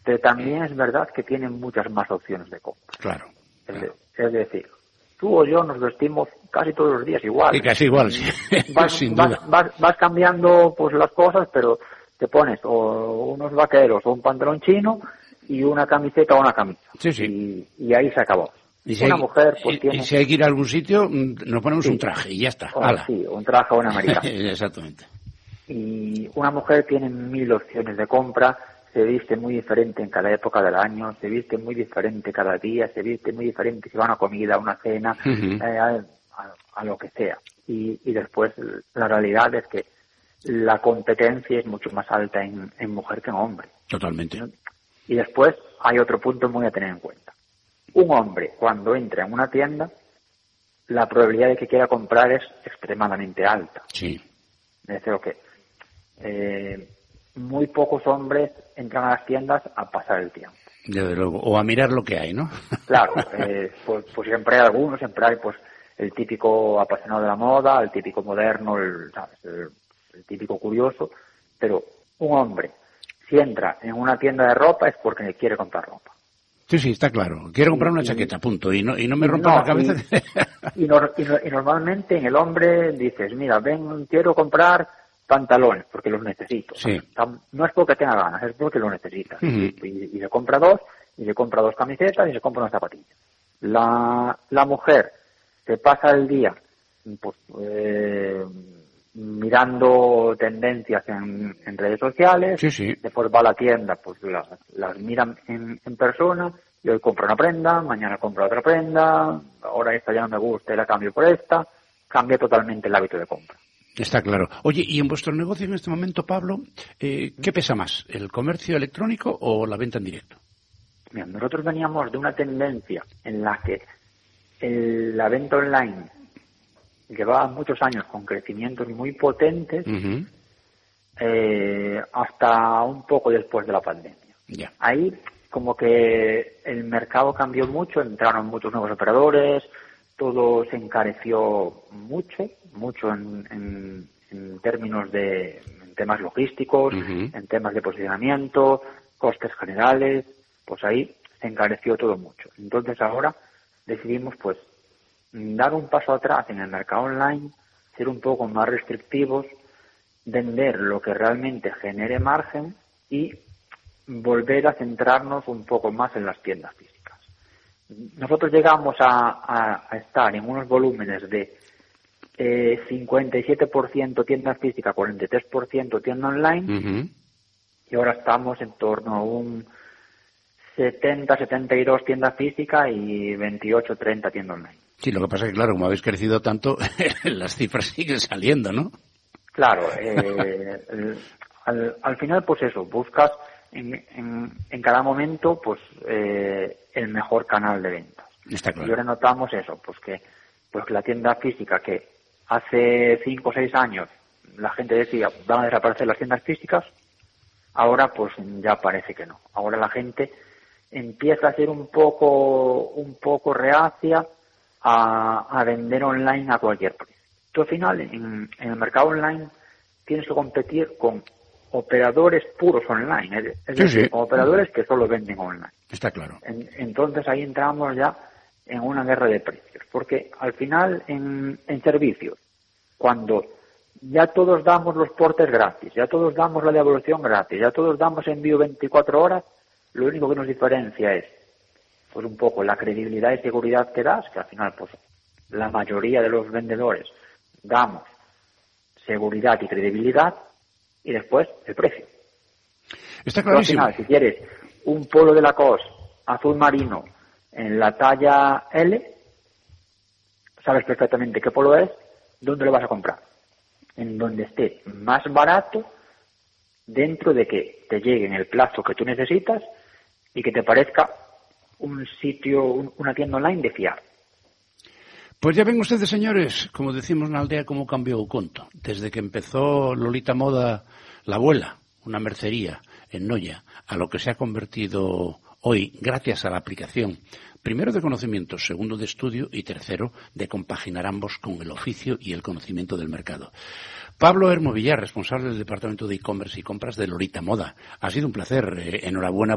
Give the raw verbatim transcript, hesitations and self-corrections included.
pero también es verdad que tienen muchas más opciones de compra. Claro. Es, claro. de, es decir, tú o yo nos vestimos casi todos los días igual. Sí, casi igual, sí. Vas, Sin vas, duda. Vas, vas cambiando pues las cosas, pero te pones o unos vaqueros o un pantalón chino y una camiseta o una camisa. Sí, sí. Y, y ahí se acabó. Y si, una hay, mujer pues y, tiene... y si hay que ir a algún sitio, nos ponemos sí. un traje y ya está. O, sí, un traje o una americana. Exactamente. Y una mujer tiene mil opciones de compra, se viste muy diferente en cada época del año, se viste muy diferente cada día, se viste muy diferente si va a una comida, a una cena, uh-huh. eh, a, a, a lo que sea. Y, y después la realidad es que la competencia es mucho más alta en, en mujer que en hombre. Totalmente. Y después hay otro punto muy a tener en cuenta. Un hombre, cuando entra en una tienda, la probabilidad de que quiera comprar es extremadamente alta. Sí. Es decir, que eh, muy pocos hombres entran a las tiendas a pasar el tiempo. Desde luego, o a mirar lo que hay, ¿no? Claro, eh, pues, pues siempre hay algunos, siempre hay pues el típico apasionado de la moda, el típico moderno, el, ¿sabes? el, el típico curioso, pero un hombre, si entra en una tienda de ropa es porque quiere comprar ropa. Sí, sí, está claro. Quiero comprar una y, chaqueta, punto. Y no, y no me rompa no, la cabeza. Y, y, no, y, no, y normalmente en el hombre dices, mira, ven, quiero comprar pantalones porque los necesito. Sí. No es porque tenga ganas, es porque los necesitas. Uh-huh. Y, y se compra dos, y se compra dos camisetas y se compra unas zapatillas. La, la mujer se pasa el día pues, eh, mirando tendencias en, en redes sociales, sí, sí. Después va a la tienda, pues las, las miran en, en persona, y hoy compro una prenda, mañana compro otra prenda, ahora esta ya no me gusta y la cambio por esta, cambia totalmente el hábito de compra. Está claro. Oye, ¿y en vuestro negocio en este momento, Pablo, eh, qué pesa más, el comercio electrónico o la venta en directo? Mira, nosotros veníamos de una tendencia en la que el, la venta online llevaba muchos años con crecimientos muy potentes, uh-huh. eh, hasta un poco después de la pandemia. Yeah. Ahí como que el mercado cambió mucho, entraron muchos nuevos operadores, todo se encareció mucho, mucho en, en, en términos de en temas logísticos, uh-huh. en temas de posicionamiento, costes generales, pues ahí se encareció todo mucho. Entonces ahora decidimos pues dar un paso atrás en el mercado online, ser un poco más restrictivos, vender lo que realmente genere margen y volver a centrarnos un poco más en las tiendas físicas. Nosotros llegamos a, a, a estar en unos volúmenes de eh, cincuenta y siete por ciento tienda física, cuarenta y tres por ciento tienda online, uh-huh. y ahora estamos en torno a un setenta, setenta y dos tienda física y veintiocho, treinta tienda online. Sí, lo que pasa es que, claro, como habéis crecido tanto, las cifras siguen saliendo, ¿no? Claro, eh, el, al, al final, pues eso, buscas en, en, en cada momento, pues, eh, el mejor canal de ventas. Está claro. Y ahora notamos eso, pues que, pues que la tienda física que hace cinco o seis años la gente decía, van a desaparecer las tiendas físicas, ahora pues ya parece que no. Ahora la gente empieza a ser un poco, un poco reacia a, a vender online a cualquier precio. Tú al final, en, en el mercado online, tienes que competir con operadores puros online, es, es sí, decir, sí. con operadores que solo venden online. Está claro. En, entonces ahí entramos ya en una guerra de precios, porque al final en, en servicios, cuando ya todos damos los portes gratis, ya todos damos la devolución gratis, ya todos damos envío veinticuatro horas, lo único que nos diferencia es pues un poco la credibilidad y seguridad que das, que al final pues la mayoría de los vendedores damos seguridad y credibilidad, y después el precio. Está clarísimo. Al final, si quieres un polo de Lacoste azul marino en la talla L, sabes perfectamente qué polo es, dónde lo vas a comprar. En donde esté más barato, dentro de que te llegue en el plazo que tú necesitas y que te parezca un sitio, un, una tienda online de fiar. Pues ya ven ustedes, señores, como decimos en la aldea, cómo cambió Oconto. Desde que empezó Lolita Moda, la abuela, una mercería en Noia, a lo que se ha convertido hoy, gracias a la aplicación, primero de conocimiento, segundo de estudio y tercero de compaginar ambos con el oficio y el conocimiento del mercado. Pablo Hermo Villar, responsable del departamento de e-commerce y compras de Lolita Moda. Ha sido un placer. Eh, enhorabuena